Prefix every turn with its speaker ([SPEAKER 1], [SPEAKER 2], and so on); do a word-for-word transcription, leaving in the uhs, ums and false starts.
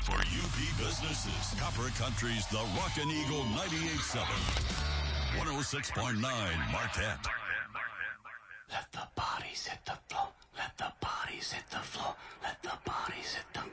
[SPEAKER 1] for U P businesses. Copper Country's The Rockin' Eagle ninety-eight point seven. one oh six point nine Marquette.
[SPEAKER 2] Let the bodies hit the floor. Let the bodies hit the floor. Let the bodies hit the